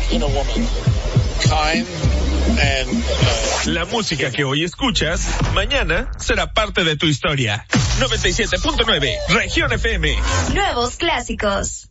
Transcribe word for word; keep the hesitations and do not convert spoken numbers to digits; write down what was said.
in a woman. Kind and, uh, la música que hoy escuchas, mañana será parte de tu historia. noventa y siete punto nueve, Región F M. Nuevos clásicos.